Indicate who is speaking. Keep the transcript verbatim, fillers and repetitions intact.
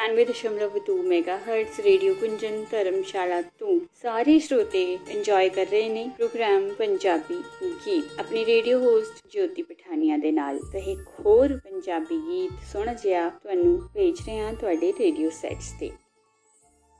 Speaker 1: ਇਕਾਨਵੇਂ ਦਸ਼ਮਲਵ ਦੋ ਮੈਗਾ ਹਰਟਸ ਰੇਡੀਓ ਕੁੰਜਨ ਧਰਮਸ਼ਾਲਾ ਤੋਂ ਸਾਰੇ ਸਰੋਤੇ ਇੰਜੋਏ ਕਰ ਰਹੇ ਨੇ ਪ੍ਰੋਗਰਾਮ ਪੰਜਾਬੀ ਗੀਤ ਆਪਣੀ ਰੇਡੀਓ ਹੋਸਟ ਜੋਤੀ ਪਠਾਨੀਆ ਦੇ ਨਾਲ। ਤਾਂ ਇੱਕ ਹੋਰ ਪੰਜਾਬੀ ਗੀਤ ਸੋਹਣਾ ਜਿਹਾ ਤੁਹਾਨੂੰ ਭੇਜ ਰਹੇ ਹਾਂ ਤੁਹਾਡੇ ਰੇਡੀਓ ਸੈਟਸ ਤੇ।